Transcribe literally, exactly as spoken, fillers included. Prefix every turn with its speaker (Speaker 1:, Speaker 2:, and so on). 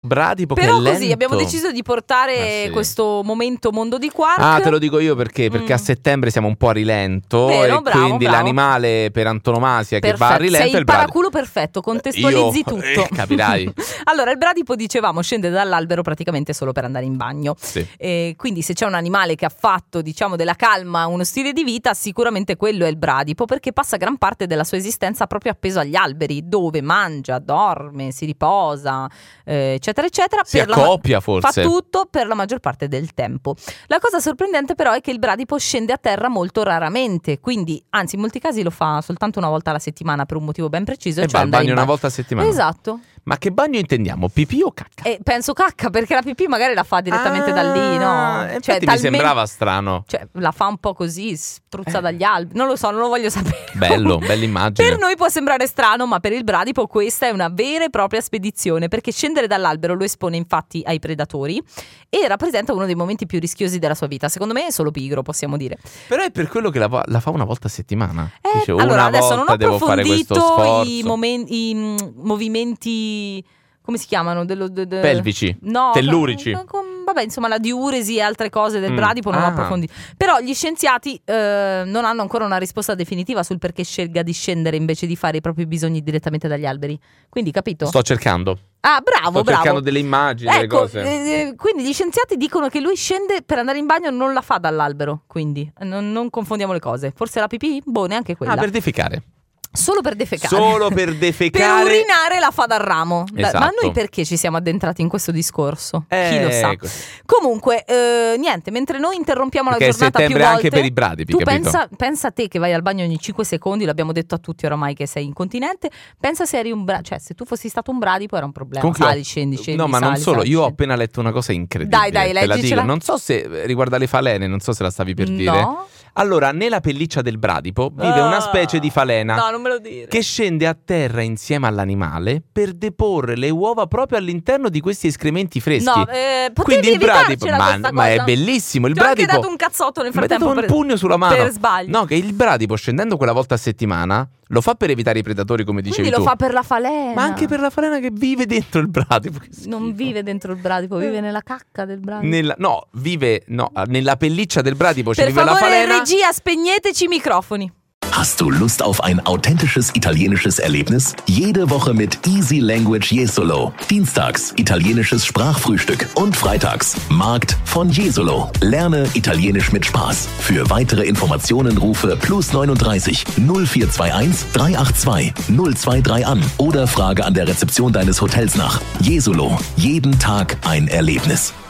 Speaker 1: bradipo
Speaker 2: Però
Speaker 1: che è
Speaker 2: così
Speaker 1: lento.
Speaker 2: abbiamo deciso di portare
Speaker 1: sì.
Speaker 2: questo momento mondo di Quark.
Speaker 1: Ah, te lo dico io perché Perché
Speaker 2: Mm.
Speaker 1: a settembre siamo un po' a rilento.
Speaker 2: Vero,
Speaker 1: e
Speaker 2: bravo,
Speaker 1: quindi
Speaker 2: bravo.
Speaker 1: l'animale per antonomasia che va a
Speaker 2: Perfetto,
Speaker 1: rilento
Speaker 2: sei
Speaker 1: è
Speaker 2: il
Speaker 1: il bradipo.
Speaker 2: paraculo perfetto, contestualizzi
Speaker 1: Io,
Speaker 2: tutto.
Speaker 1: eh, capirai.
Speaker 2: Allora, il bradipo, dicevamo, scende dall'albero praticamente solo per andare in bagno.
Speaker 1: Sì.
Speaker 2: E quindi se c'è un animale che ha fatto, diciamo, della calma uno stile di vita, sicuramente quello è il bradipo, perché passa gran parte della sua esistenza proprio appeso agli alberi, dove mangia, dorme, si riposa, eh, eccetera eccetera.
Speaker 1: Si
Speaker 2: Per la ma-
Speaker 1: accoppia forse.
Speaker 2: Fa tutto per la maggior parte del tempo. La cosa sorprendente però è che il bradipo scende a terra molto raramente, quindi anzi in molti casi lo fa soltanto una volta alla settimana per un motivo ben preciso,
Speaker 1: E
Speaker 2: cioè
Speaker 1: va al
Speaker 2: andare
Speaker 1: bagno
Speaker 2: in
Speaker 1: una
Speaker 2: bagno.
Speaker 1: volta a settimana.
Speaker 2: Esatto.
Speaker 1: Ma che bagno intendiamo? Pipì o cacca?
Speaker 2: E penso cacca, perché la pipì magari la fa direttamente da lì, no?
Speaker 1: Ah, infatti
Speaker 2: Cioè,
Speaker 1: mi
Speaker 2: talmente-
Speaker 1: sembrava strano.
Speaker 2: Cioè, la fa un po' così, spruzza dagli alberi. Non lo so, non lo voglio sapere.
Speaker 1: Bello, bella immagine.
Speaker 2: Per noi può sembrare strano, ma per il bradipo questa è una vera e propria spedizione, perché scendere dall'albero lo espone infatti ai predatori e rappresenta uno dei momenti più rischiosi della sua vita. Secondo me è solo pigro, possiamo dire.
Speaker 1: Però è per quello che la, fa- la fa una volta a settimana.
Speaker 2: Eh,
Speaker 1: Dice,
Speaker 2: allora,
Speaker 1: una
Speaker 2: adesso non
Speaker 1: volta
Speaker 2: ho
Speaker 1: devo fare questo
Speaker 2: approfondito
Speaker 1: sforzo.
Speaker 2: i, momen- i mm, movimenti, come si chiamano? Dello, de- de-
Speaker 1: Pelvici,
Speaker 2: No,
Speaker 1: tellurici.
Speaker 2: con- con- vabbè, insomma, la diuresi e altre cose del
Speaker 1: Mm.
Speaker 2: bradipo non ho
Speaker 1: Ah.
Speaker 2: approfondito. Però gli scienziati eh, non hanno ancora una risposta definitiva sul perché scelga di scendere invece di fare i propri bisogni direttamente dagli alberi. Quindi, capito?
Speaker 1: Sto cercando.
Speaker 2: Ah, bravo,
Speaker 1: Sto
Speaker 2: bravo.
Speaker 1: cercando delle immagini, delle
Speaker 2: Ecco,
Speaker 1: cose.
Speaker 2: eh, quindi gli scienziati dicono che lui scende per andare in bagno, non la fa dall'albero, quindi non, non confondiamo le cose. Forse la pipì? Boh, neanche quella.
Speaker 1: Ah, per defecare.
Speaker 2: Solo per defecare.
Speaker 1: Solo per defecare.
Speaker 2: Per urinare la fa dal ramo. Da-
Speaker 1: Esatto.
Speaker 2: Ma noi perché ci siamo addentrati in questo discorso? Chi lo sa?
Speaker 1: Eh, così.
Speaker 2: Comunque, eh, niente, mentre noi interrompiamo
Speaker 1: Perché
Speaker 2: la
Speaker 1: è
Speaker 2: giornata più
Speaker 1: settembre
Speaker 2: volte,
Speaker 1: anche per i bradipi,
Speaker 2: tu
Speaker 1: capito?
Speaker 2: pensa, pensa a te che vai al bagno ogni cinque secondi, l'abbiamo detto a tutti oramai che sei incontinente, pensa se eri un bradipo, cioè se tu fossi stato un bradipo era un problema.
Speaker 1: Comunque,
Speaker 2: Sali, scendi, scendi,
Speaker 1: no, ma non
Speaker 2: sali,
Speaker 1: solo,
Speaker 2: sali,
Speaker 1: io ho
Speaker 2: scendi.
Speaker 1: appena letto una cosa incredibile.
Speaker 2: Dai, dai,
Speaker 1: te la
Speaker 2: leggicela.
Speaker 1: dico. Non so se riguarda le falene, non so se la stavi per dire.
Speaker 2: No.
Speaker 1: Allora, nella pelliccia del bradipo vive
Speaker 2: Ah.
Speaker 1: una specie di falena
Speaker 2: No, non me lo dire.
Speaker 1: che scende a terra insieme all'animale per deporre le uova proprio all'interno di questi escrementi freschi.
Speaker 2: No, eh, potevi
Speaker 1: Quindi il bradipo,
Speaker 2: evitarcela
Speaker 1: ma,
Speaker 2: questa
Speaker 1: ma è
Speaker 2: cosa.
Speaker 1: bellissimo. Il
Speaker 2: Ti ho anche
Speaker 1: bradipo
Speaker 2: dato un cazzotto nel
Speaker 1: mi ha dato
Speaker 2: frattempo
Speaker 1: un
Speaker 2: per-
Speaker 1: pugno sulla mano.
Speaker 2: per sbaglio.
Speaker 1: No, che il bradipo scendendo quella volta a settimana lo fa per evitare i predatori, come dicevi
Speaker 2: Quindi lo
Speaker 1: tu.
Speaker 2: fa per la falena.
Speaker 1: Ma anche per la falena che vive dentro il bradipo. Che
Speaker 2: Non
Speaker 1: schifo.
Speaker 2: vive dentro il bradipo, vive nella cacca del bradipo.
Speaker 1: Nella, no, vive no, nella pelliccia del bradipo ci
Speaker 2: Per
Speaker 1: vive la
Speaker 2: favore,
Speaker 1: falena.
Speaker 2: regia, spegneteci i microfoni.
Speaker 3: Hast du Lust auf ein authentisches italienisches Erlebnis? Jede Woche mit Easy Language Jesolo. Dienstags italienisches Sprachfrühstück und freitags Markt von Jesolo. Lerne Italienisch mit Spaß. Für weitere Informationen rufe plus neununddreißig null vier zwei eins drei acht zwei null zwei drei an oder frage an der Rezeption deines Hotels nach. Jesolo. Jeden Tag ein Erlebnis.